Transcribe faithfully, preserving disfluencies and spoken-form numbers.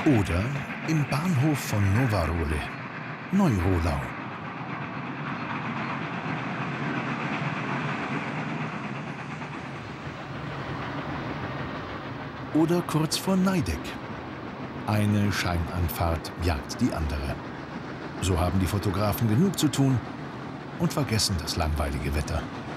Oder im Bahnhof von Novarole, Neu-Rolau. Oder kurz vor Neideck. Eine Scheinanfahrt jagt die andere. So haben die Fotografen genug zu tun und vergessen das langweilige Wetter.